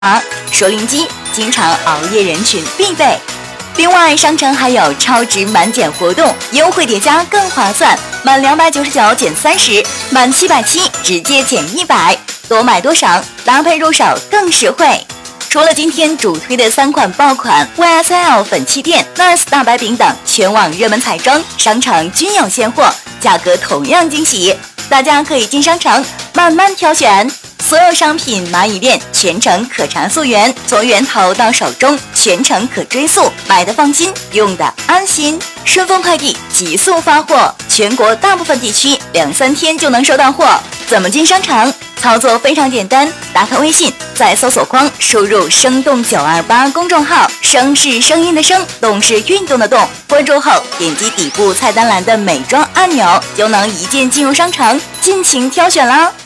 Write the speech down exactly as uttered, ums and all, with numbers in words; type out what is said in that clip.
说零机经常熬夜人群必备。另外，商城还有超值满减活动，优惠叠加更划算，满两百九十九减三十，满七百七直接减一百，多买多赏，搭配入手更实惠。除了今天主推的三款爆款 Y S L 粉气垫、N A R S 大白饼等全网热门彩妆，商城均有现货，价格同样惊喜，大家可以进商城慢慢挑选。所有商品蚂蚁店全程可查溯源，从源头到手中全程可追溯，买的放心，用的安心。顺丰快递极速发货，全国大部分地区两三天就能收到货。怎么进商城？操作非常简单，打开微信，在搜索框输入生动九二八公众号，声是声音的声，动是运动的动，关注后点击底部菜单栏的美妆按钮，就能一键进入商城，尽情挑选啦。